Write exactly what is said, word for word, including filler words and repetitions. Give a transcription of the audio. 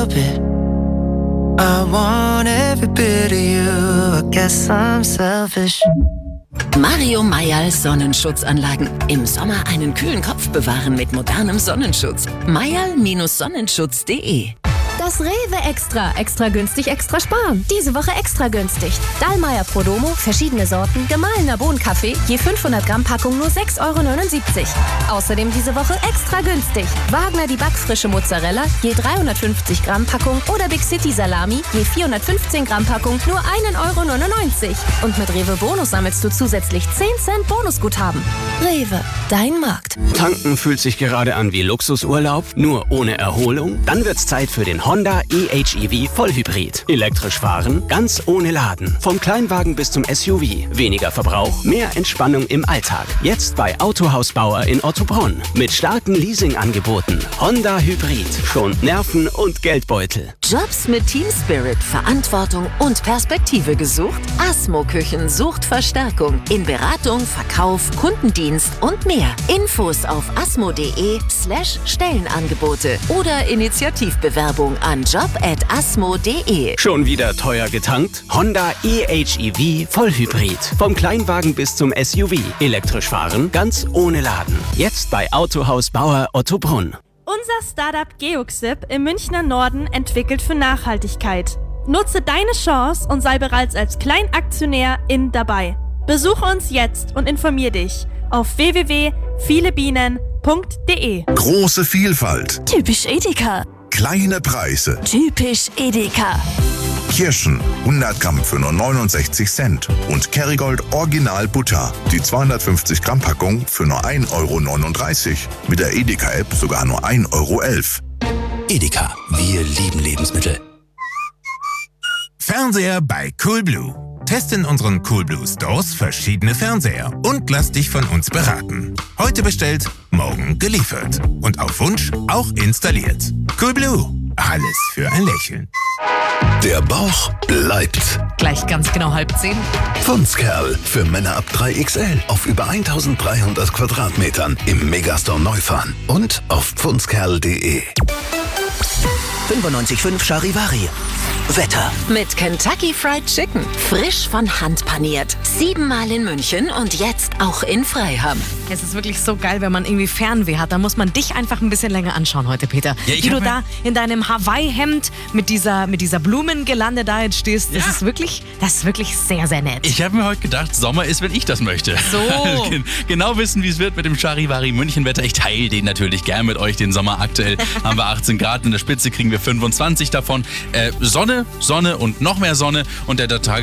help it. I want every bit of you. I guess I'm selfish. Mario Mayall Sonnenschutzanlagen. Im Sommer einen kühlen Kopf bewahren mit modernem Sonnenschutz. mayall Sonnenschutz punkt de. Das Rewe Extra. Extra günstig, extra sparen. Diese Woche extra günstig. Dallmayr Prodomo, verschiedene Sorten, gemahlener Bohnenkaffee, je fünfhundert Gramm Packung nur sechs Euro neunundsiebzig. Außerdem diese Woche extra günstig. Wagner die backfrische Mozzarella, je dreihundertfünfzig Gramm Packung oder Big City Salami, je vierhundertfünfzehn Gramm Packung, nur ein Euro neunundneunzig. Und mit Rewe Bonus sammelst du zusätzlich zehn Cent Bonusguthaben. Rewe, dein Markt. Tanken fühlt sich gerade an wie Luxusurlaub, nur ohne Erholung? Dann wird's Zeit für den Honda e-H E V Vollhybrid. Elektrisch fahren, ganz ohne Laden. Vom Kleinwagen bis zum S U V. Weniger Verbrauch, mehr Entspannung im Alltag. Jetzt bei Autohaus Bauer in Ottobrunn. Mit starken Leasingangeboten. Honda Hybrid. Schont Nerven und Geldbeutel. Jobs mit Team Spirit, Verantwortung und Perspektive gesucht? Asmo Küchen sucht Verstärkung in Beratung, Verkauf, Kundendienst und mehr. Infos auf asmo.de slash Stellenangebote oder Initiativbewerbung an job at asmo punkt de. Schon wieder teuer getankt? Honda e-H E V Vollhybrid. Vom Kleinwagen bis zum S U V. Elektrisch fahren, ganz ohne Laden. Jetzt bei Autohaus Bauer Ottobrunn. Unser Startup Geoxip im Münchner Norden entwickelt für Nachhaltigkeit. Nutze deine Chance und sei bereits als Kleinaktionär in dabei. Besuche uns jetzt und informier dich auf w w w punkt viele bienen punkt de. Große Vielfalt. Typisch Edeka. Kleine Preise. Typisch Edeka. Kirschen hundert Gramm für nur neunundsechzig Cent und Kerrygold Original Butter, die zweihundertfünfzig Gramm Packung für nur ein Euro neununddreißig. Mit der Edeka-App sogar nur ein Euro elf. Edeka, wir lieben Lebensmittel. Fernseher bei Coolblue. Teste in unseren Coolblue Stores verschiedene Fernseher und lass dich von uns beraten. Heute bestellt, morgen geliefert. Und auf Wunsch auch installiert. Coolblue, alles für ein Lächeln. Der Bauch bleibt. Gleich ganz genau halb zehn. Funzkerl für Männer ab drei X L auf über eintausenddreihundert Quadratmetern im Megastore Neufahren und auf funzkerl punkt de. fünfundneunzig Komma fünf Charivari. Wetter. Mit Kentucky Fried Chicken. Frisch von Hand paniert. Siebenmal in München und jetzt auch in Freiham. Es ist wirklich so geil, wenn man irgendwie Fernweh hat. Da muss man dich einfach ein bisschen länger anschauen heute, Peter. Ja, ich Wie du hab da in deinem Hawaii-Hemd mit dieser, mit dieser Blumengelande da jetzt stehst. Das Ja. ist wirklich, das ist wirklich sehr, sehr nett. Ich habe mir heute gedacht, Sommer ist, wenn ich das möchte. So. Genau wissen, wie es wird mit dem Charivari Münchenwetter. Ich teile den natürlich gern mit euch, den Sommer. Aktuell haben wir achtzehn Grad, in der Spitze kriegen wir fünfundzwanzig davon. Äh, Sonne, Sonne und noch mehr Sonne und der Tag